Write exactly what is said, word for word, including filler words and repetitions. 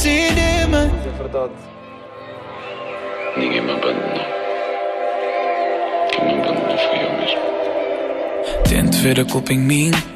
cinema. É verdade. Ninguém me abandonou. Quem me abandonou fui eu mesmo. Tento ver a culpa em mim,